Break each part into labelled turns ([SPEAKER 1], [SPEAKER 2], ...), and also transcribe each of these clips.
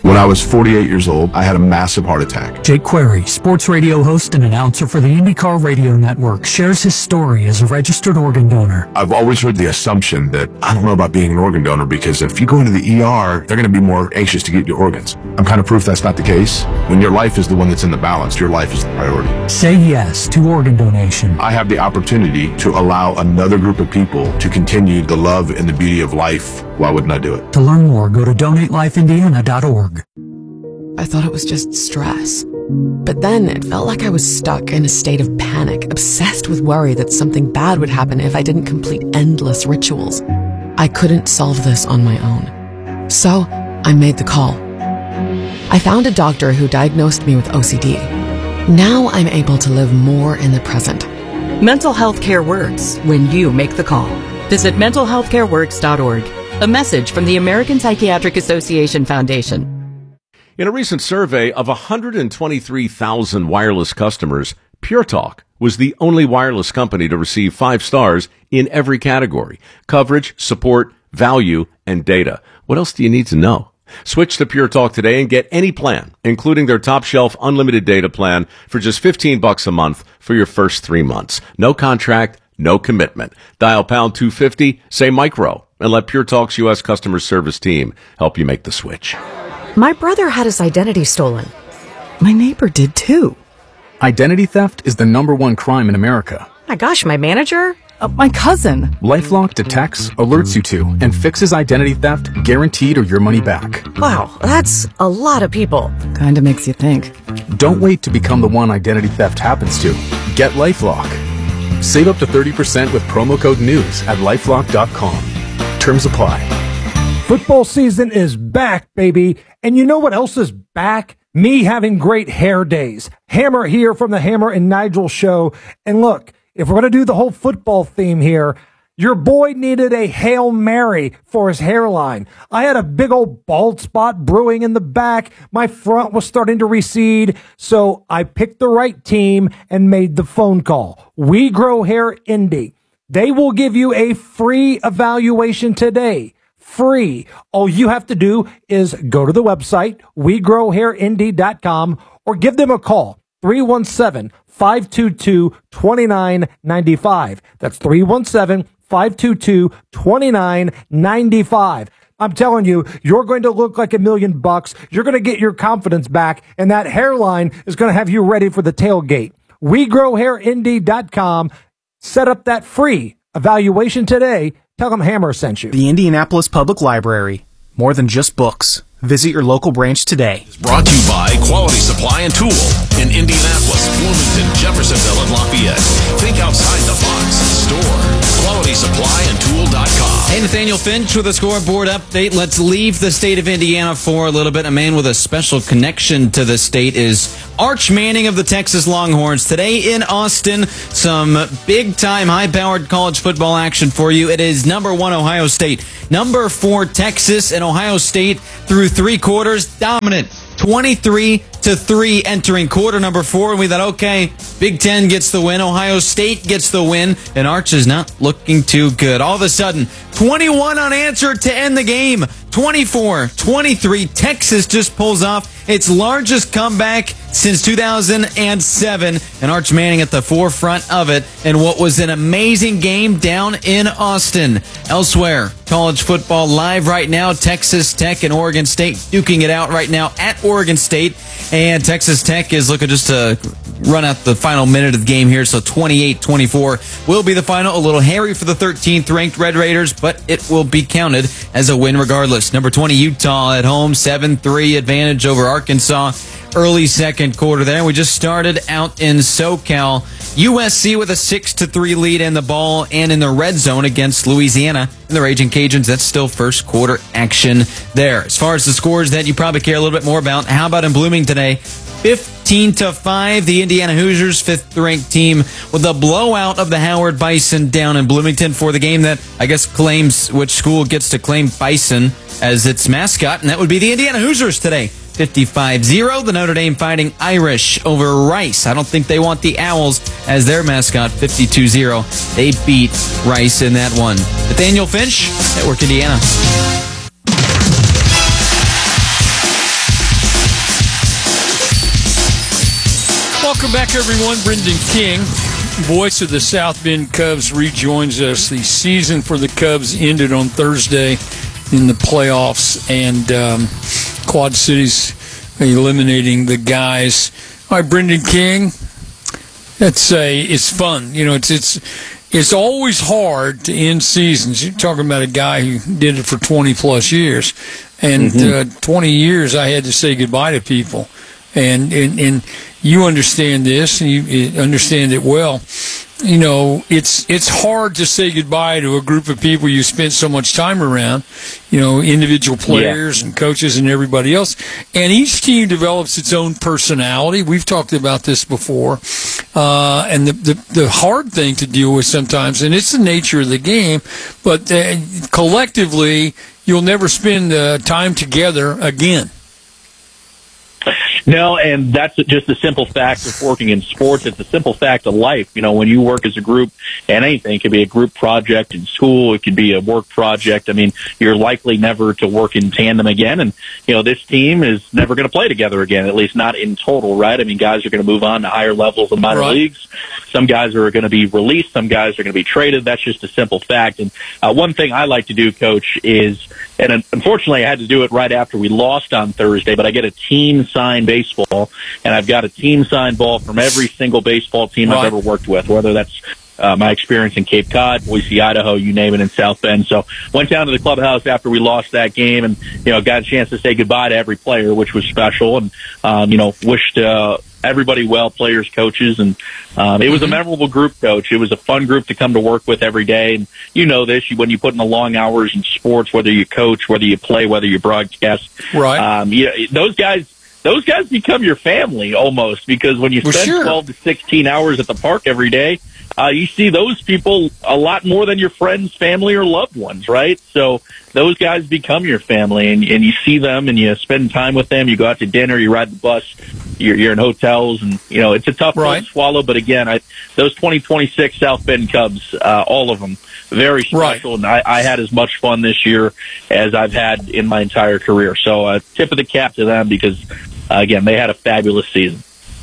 [SPEAKER 1] When I was 48 years old, I had a massive heart attack.
[SPEAKER 2] Jake Query, sports radio host and announcer for the IndyCar Radio Network, shares his story as a registered organ donor.
[SPEAKER 1] I've always heard the assumption that I don't know about being an organ donor because if you go into the ER, they're going to be more anxious to get your organs. I'm kind of proof that's not the case. When your life is the one that's in the balance, your life is the priority.
[SPEAKER 2] Say yes to organ donation.
[SPEAKER 1] I have the opportunity to allow another group of people to continue the love and the beauty of life. Why wouldn't I do it?
[SPEAKER 2] To learn more, go to donatelifeindiana.org.
[SPEAKER 3] I thought it was just stress. But then it felt like I was stuck in a state of panic, obsessed with worry that something bad would happen if I didn't complete endless rituals. I couldn't solve this on my own. So I made the call. I found a doctor who diagnosed me with OCD. Now I'm able to live more in the present.
[SPEAKER 4] Mental health care works when you make the call. Visit mentalhealthcareworks.org. A message from the American Psychiatric Association Foundation.
[SPEAKER 5] In a recent survey of 123,000 wireless customers, Pure Talk was the only wireless company to receive 5 stars in every category: coverage, support, value, and data. What else do you need to know? Switch to Pure Talk today and get any plan, including their top shelf unlimited data plan for just $15 a month for your first 3 months. No contract, no commitment. Dial pound 250, say micro, and let Pure Talk's U.S. customer service team help you make the switch.
[SPEAKER 6] My brother had his identity stolen. My neighbor did too.
[SPEAKER 7] Identity theft is the #1 crime in America.
[SPEAKER 6] My gosh, my manager?
[SPEAKER 4] My cousin.
[SPEAKER 7] LifeLock detects, alerts you to, and fixes identity theft guaranteed or your money back.
[SPEAKER 6] Wow, that's a lot of people.
[SPEAKER 4] Kinda makes you think.
[SPEAKER 7] Don't wait to become the one identity theft happens to. Get LifeLock. Save up to 30% with promo code NEWS at LifeLock.com. Terms apply.
[SPEAKER 8] Football season is back, baby. And you know what else is back? Me having great hair days. Hammer here from the Hammer and Nigel show. And look, if we're going to do the whole football theme here, your boy needed a Hail Mary for his hairline. I had a big old bald spot brewing in the back. My front was starting to recede. So I picked the right team and made the phone call. We Grow Hair Indy. They will give you a free evaluation today. Free. All you have to do is go to the website, wegrowhairindy.com, or give them a call, 317-522-2995. That's 317-522-2995. I'm telling you, you're going to look like $1 million. You're going to get your confidence back, and that hairline is going to have you ready for the tailgate. wegrowhairindy.com. Set up that free evaluation today. Tell them Hammer sent you.
[SPEAKER 9] The Indianapolis Public Library. More than just books. Visit your local branch today.
[SPEAKER 10] It's brought to you by Quality Supply and Tool in Indianapolis, Bloomington, Jeffersonville, and Lafayette. Think outside the box. Store QualitySupplyandTool.com.
[SPEAKER 11] Hey, Nathaniel Finch with a scoreboard update. Let's leave the state of Indiana for a little bit. A man with a special connection to the state is Arch Manning of the Texas Longhorns. Today in Austin, some big-time, high-powered college football action for you. It is #1 Ohio State, #4 Texas, and Ohio State through 3 quarters, dominant. 23-3 entering quarter number 4, and we thought, okay, Big Ten gets the win, Ohio State gets the win, and Arch is not looking too good. All of a sudden, 21 unanswered to end the game. 24-23, Texas just pulls off its largest comeback since 2007, and Arch Manning at the forefront of it, and what was an amazing game down in Austin. Elsewhere, college football live right now, Texas Tech and Oregon State duking it out right now at Oregon State, and Texas Tech is looking just to run out the final minute of the game here, so 28-24 will be the final. A little hairy for the 13th ranked Red Raiders, but it will be counted as a win regardless. Number 20 Utah at home, 7-3 advantage over Arkansas. Early second quarter there. We just started out in SoCal. USC with a 6-3 lead in the ball and in the red zone against Louisiana. And the Raging Cajuns, that's still first quarter action there. As far as the scores that you probably care a little bit more about, how about in Blooming today? 15-5, the Indiana Hoosiers, 5th-ranked team, with a blowout of the Howard Bison down in Bloomington for the game that I guess claims which school gets to claim Bison as its mascot, and that would be the Indiana Hoosiers today. 55-0, the Notre Dame Fighting Irish over Rice. I don't think they want the Owls as their mascot. 52-0, they beat Rice in that one. Nathaniel Finch, Network Indiana.
[SPEAKER 12] Welcome back, everyone. Brendan King, voice of the South Bend Cubs, rejoins us. The season for the Cubs ended on Thursday in the playoffs, and Quad Cities eliminating the Guys. All right, Brendan King, it's fun. You know, it's always hard to end seasons. You're talking about a guy who did it for 20-plus years, and 20 years I had to say goodbye to people. And you understand this, and you understand it well. You know, it's hard to say goodbye to a group of people you spent so much time around, you know, individual players and coaches and everybody else. And each team develops its own personality. We've talked about this before. And the hard thing to deal with sometimes, and it's the nature of the game, but collectively, you'll never spend time together again.
[SPEAKER 13] No, and that's just a simple fact of working in sports. It's a simple fact of life. You know, when you work as a group, and anything, it could be a group project in school, it could be a work project. I mean, you're likely never to work in tandem again. And, you know, this team is never going to play together again, at least not in total, right? I mean, guys are going to move on to higher levels of minor leagues. Some guys are going to be released. Some guys are going to be traded. That's just a simple fact. And one thing I like to do, Coach, is, and unfortunately I had to do it right after we lost on Thursday, but I get a team signed baseball, and I've got a team signed ball from every single baseball team I've ever worked with, whether that's my experience in Cape Cod, Boise, Idaho, you name it, in South Bend. So went down to the clubhouse after we lost that game, and, you know, got a chance to say goodbye to every player, which was special, and, you know, wished everybody well, players, coaches, and it was a memorable group, Coach. It was a fun group to come to work with every day, and you know this, when you put in the long hours in sports, whether you coach, whether you play, whether you broadcast, those guys become your family almost, because when you spend 12 to 16 hours at the park every day, you see those people a lot more than your friends, family, or loved ones, right? So those guys become your family, and you see them, and you spend time with them. You go out to dinner, you ride the bus, you're in hotels, and, you know, it's a tough pill to swallow. But again, those 2026 South Bend Cubs, all of them, very special, and I had as much fun this year as I've had in my entire career. So tip of the cap to them, because, again, they had a fabulous season.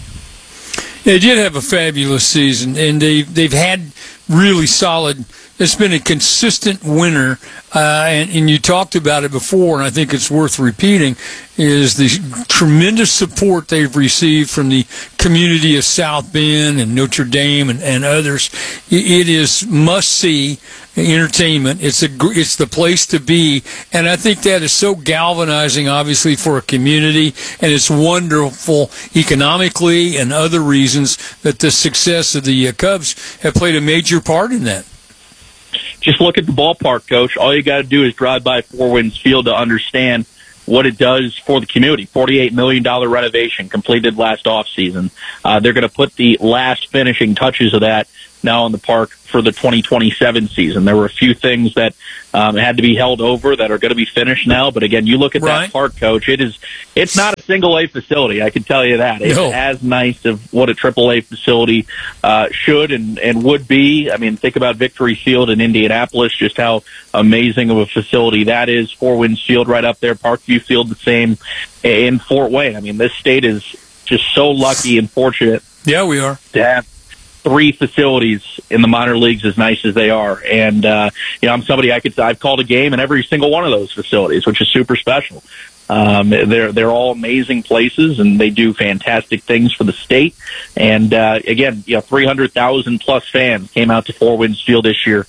[SPEAKER 12] They did have a fabulous season, and they've had really solid. It's been a consistent winner, and you talked about it before, and I think it's worth repeating, is the tremendous support they've received from the community of South Bend and Notre Dame and others. It is must-see entertainment. It's the place to be, and I think that is so galvanizing, obviously, for a community, and it's wonderful economically and other reasons that the success of the Cubs have played a major part in that.
[SPEAKER 13] Just look at the ballpark, Coach. All you got to do is drive by Four Winds Field to understand what it does for the community. $48 million renovation completed last offseason. They're going to put the last finishing touches of that now in the park for the 2027 season. There were a few things that had to be held over that are going to be finished now. But again, you look at that park, Coach. It's not a single A facility. I can tell you that. It's as nice of what a triple A facility should and would be. I mean, think about Victory Field in Indianapolis, just how amazing of a facility that is. Four Winds Field right up there. Parkview Field the same in Fort Wayne. I mean, this state is just so lucky and fortunate.
[SPEAKER 12] Yeah, we are.
[SPEAKER 13] To have 3 facilities in the minor leagues as nice as they are. And, you know, I'm somebody I've called a game in every single one of those facilities, which is super special. They're all amazing places, and they do fantastic things for the state. And, again, you know, 300,000 plus fans came out to Four Winds Field this year,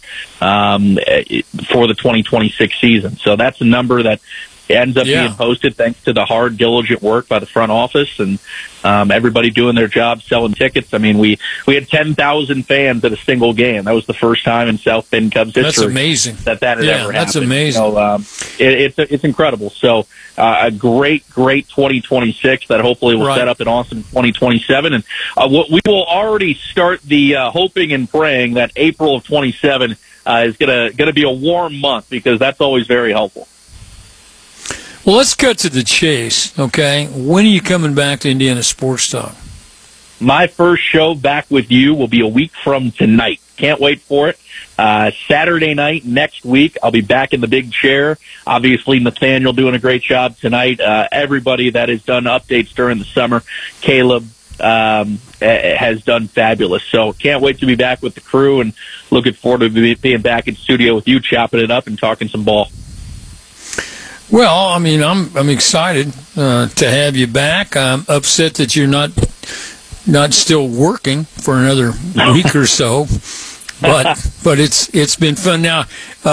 [SPEAKER 13] for the 2026 season. So that's a number that ends up being posted thanks to the hard, diligent work by the front office and everybody doing their job, selling tickets. I mean, we had 10,000 fans at a single game. That was the first time in South Bend Cubs history.
[SPEAKER 12] That's amazing.
[SPEAKER 13] That had ever happened.
[SPEAKER 12] That's amazing.
[SPEAKER 13] So, it's incredible. So a great 2026 that hopefully will set up an awesome 2027. And we will already start the hoping and praying that April of 27 is gonna be a warm month, because that's always very helpful.
[SPEAKER 12] Well, let's cut to the chase, okay? When are you coming back to Indiana Sports Talk?
[SPEAKER 13] My first show back with you will be a week from tonight. Can't wait for it. Saturday night next week, I'll be back in the big chair. Obviously, Nathaniel doing a great job tonight. Everybody that has done updates during the summer, Caleb, has done fabulous. So can't wait to be back with the crew, and looking forward to being back in studio with you, chopping it up and talking some ball.
[SPEAKER 12] Well, I mean, I'm excited to have you back. I'm upset that you're not still working for another week or so, but it's been fun. Now,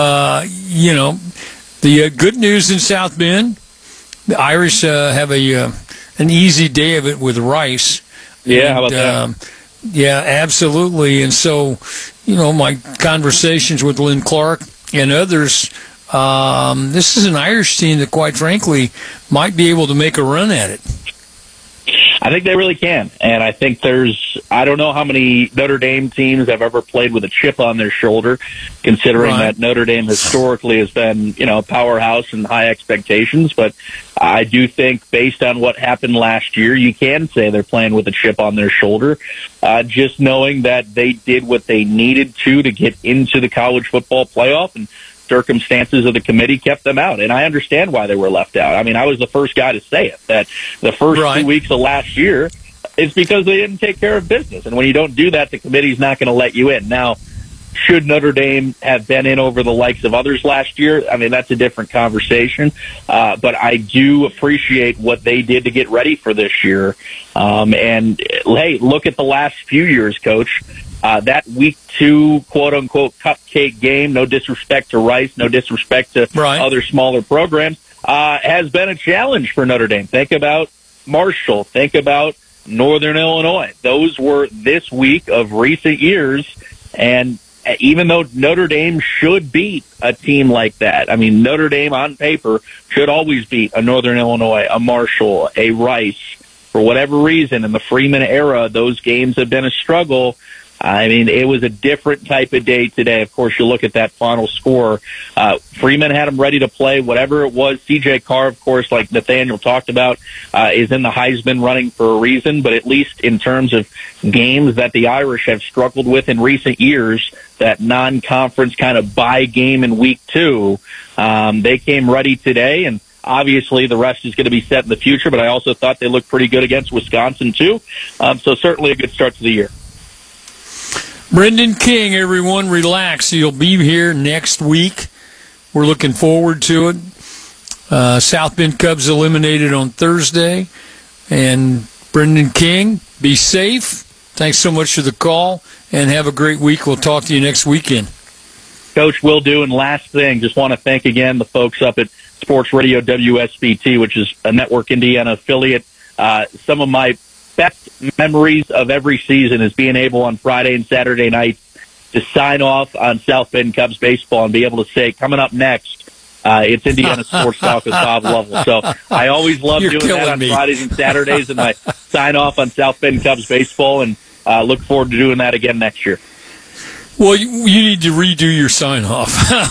[SPEAKER 12] the good news in South Bend, the Irish have an easy day of it with Rice.
[SPEAKER 13] Yeah, how about that?
[SPEAKER 12] Yeah, absolutely. And so, my conversations with Lynn Clark and others, this is an Irish team that, quite frankly, might be able to make a run at it.
[SPEAKER 13] I think they really can. And I think I don't know how many Notre Dame teams have ever played with a chip on their shoulder, considering that Notre Dame historically has been, a powerhouse and high expectations. But I do think, based on what happened last year, you can say they're playing with a chip on their shoulder. Just knowing that they did what they needed to get into the college football playoff, and circumstances of the committee kept them out. And I understand why they were left out. I mean, I was the first guy to say it, that the first 2 weeks of last year, it's because they didn't take care of business. And when you don't do that, the committee's not going to let you in. Now, should Notre Dame have been in over the likes of others last year? I mean, that's a different conversation. But I do appreciate what they did to get ready for this year. And, hey, look at the last few years, Coach. That week 2, quote-unquote, cupcake game, no disrespect to Rice, no disrespect to other smaller programs, has been a challenge for Notre Dame. Think about Marshall. Think about Northern Illinois. Those were this week of recent years, and even though Notre Dame should beat a team like that, I mean, Notre Dame on paper should always beat a Northern Illinois, a Marshall, a Rice. For whatever reason, in the Freeman era, those games have been a struggle. I mean, it was a different type of day today. Of course, you look at that final score. Freeman had them ready to play, whatever it was. C.J. Carr, of course, like Nathaniel talked about, is in the Heisman running for a reason. But at least in terms of games that the Irish have struggled with in recent years, that non-conference kind of bye game in week 2, they came ready today. And obviously, the rest is going to be set in the future. But I also thought they looked pretty good against Wisconsin, too. So certainly a good start to the year.
[SPEAKER 12] Brendan King, everyone, relax. He'll be here next week. We're looking forward to it. South Bend Cubs eliminated on Thursday. And Brendan King, be safe. Thanks so much for the call, and have a great week. We'll talk to you next weekend.
[SPEAKER 13] Coach, will do. And last thing, just want to thank again the folks up at Sports Radio WSBT, which is a Network Indiana affiliate. Some of my best memories of every season is being able on Friday and Saturday nights to sign off on South Bend Cubs baseball and be able to say, coming up next, it's Indiana Sports Talk with Bob Lovell. So I always love doing that on Fridays and Saturdays, and I sign off on South Bend Cubs baseball, and look forward to doing that again next year.
[SPEAKER 12] Well, you need to redo your sign off.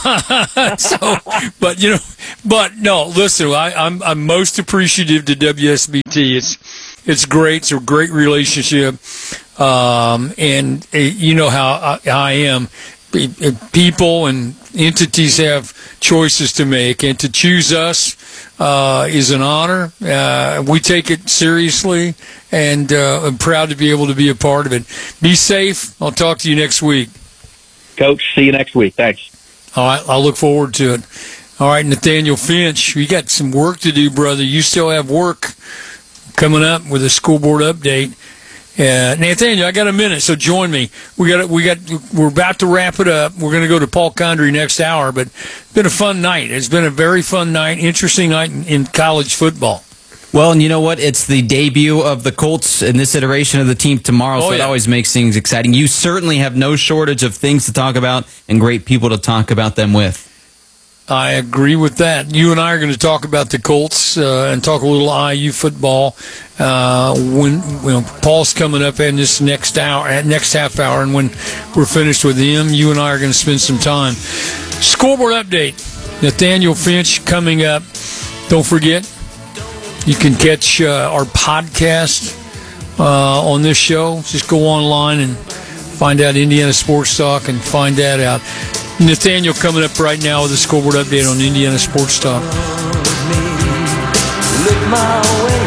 [SPEAKER 12] But no, listen, I'm most appreciative to WSBT. It's great. It's a great relationship. And you know how I am. People and entities have choices to make, and to choose us is an honor. We take it seriously, and I'm proud to be able to be a part of it. Be safe. I'll talk to you next week.
[SPEAKER 13] Coach, see you next week. Thanks.
[SPEAKER 12] All right, I'll look forward to it. All right, Nathaniel Finch, you got some work to do, brother. You still have work coming up with a school board update. Nathaniel, I got a minute, so join me. We're about to wrap it up. We're going to go to Paul Condry next hour, but it's been a fun night. It's been a very fun night, interesting night in college football.
[SPEAKER 11] Well, and you know what? It's the debut of the Colts in this iteration of the team tomorrow, so it always makes things exciting. You certainly have no shortage of things to talk about and great people to talk about them with.
[SPEAKER 12] I agree with that. You and I are going to talk about the Colts and talk a little IU football when Paul's coming up in this next half hour, and when we're finished with him, you and I are going to spend some time. Scoreboard update. Nathaniel Finch coming up. Don't forget, you can catch our podcast on this show. Just go online and find out Indiana Sports Talk and find that out. Nathaniel coming up right now with a scoreboard update on Indiana Sports Talk.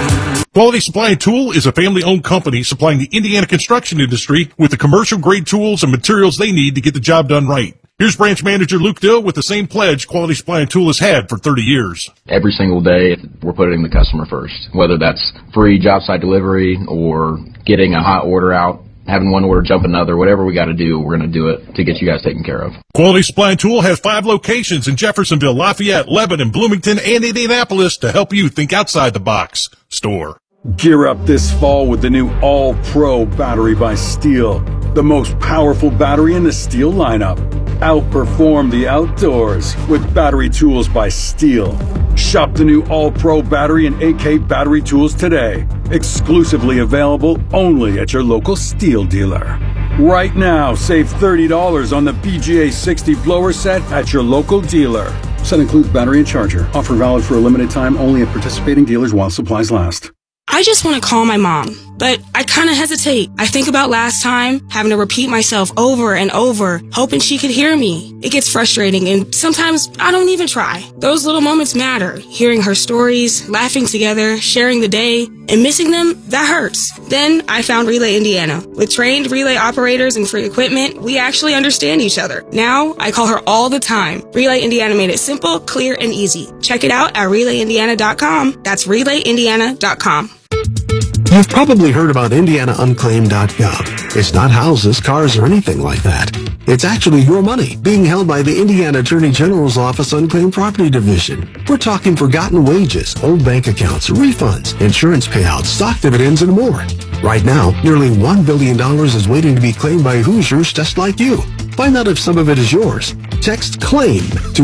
[SPEAKER 14] Quality Supply and Tool is a family-owned company supplying the Indiana construction industry with the commercial-grade tools and materials they need to get the job done right. Here's branch manager Luke Dill with the same pledge Quality Supply and Tool has had for 30 years.
[SPEAKER 15] Every single day, we're putting the customer first, whether that's free job site delivery or getting a hot order out, having one order jump another, whatever we got to do, we're going to do it to get you guys taken care of.
[SPEAKER 14] Quality Supply and Tool has 5 locations in Jeffersonville, Lafayette, Lebanon, Bloomington, and Indianapolis to help you think outside the box. Store.
[SPEAKER 16] Gear up this fall with the new All-Pro battery by Steel, the most powerful battery in the Steel lineup. Outperform the outdoors with battery tools by Steel. Shop the new All-Pro battery and AK battery tools today. Exclusively available only at your local Steel dealer. Right now, save $30 on the PGA 60 blower set at your local dealer.
[SPEAKER 17] Set includes battery and charger. Offer valid for a limited time only at participating dealers while supplies last.
[SPEAKER 18] I just want to call my mom, but I kind of hesitate. I think about last time, having to repeat myself over and over, hoping she could hear me. It gets frustrating, and sometimes I don't even try. Those little moments matter. Hearing her stories, laughing together, sharing the day, and missing them, that hurts. Then I found Relay Indiana. With trained relay operators and free equipment, we actually understand each other. Now, I call her all the time. Relay Indiana made it simple, clear, and easy. Check it out at RelayIndiana.com. That's RelayIndiana.com.
[SPEAKER 19] You've probably heard about IndianaUnclaimed.gov. It's not houses, cars, or anything like that. It's actually your money being held by the Indiana Attorney General's Office Unclaimed Property Division. We're talking forgotten wages, old bank accounts, refunds, insurance payouts, stock dividends, and more. Right now, nearly $1 billion is waiting to be claimed by Hoosiers just like you. Find out if some of it is yours. Text CLAIM to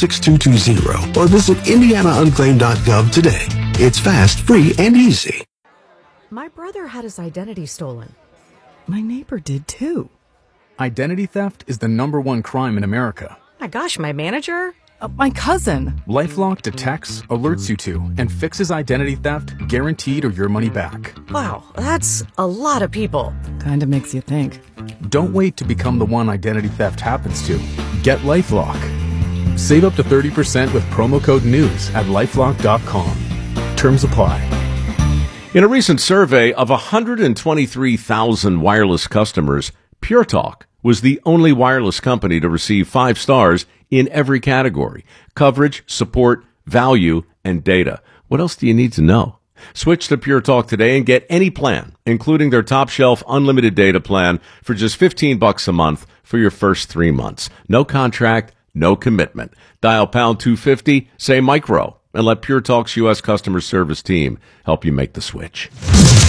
[SPEAKER 19] 46220 or visit IndianaUnclaimed.gov today. It's fast, free, and easy.
[SPEAKER 6] My brother had his identity stolen. My neighbor did too.
[SPEAKER 7] Identity theft is the #1 crime in America.
[SPEAKER 6] My gosh, my manager? My cousin.
[SPEAKER 7] LifeLock detects, alerts you to, and fixes identity theft, guaranteed or your money back.
[SPEAKER 6] Wow, that's a lot of people.
[SPEAKER 3] Kinda makes you think.
[SPEAKER 7] Don't wait to become the one identity theft happens to. Get LifeLock. Save up to 30% with promo code NEWS at LifeLock.com. Terms apply.
[SPEAKER 5] In a recent survey of 123,000 wireless customers, PureTalk was the only wireless company to receive 5 stars in every category: coverage, support, value, and data. What else do you need to know? Switch to PureTalk today and get any plan, including their top shelf unlimited data plan, for just $15 a month for your first 3 months. No contract, no commitment. Dial pound 250, say micro, and let PureTalk's U.S. customer service team help you make the switch.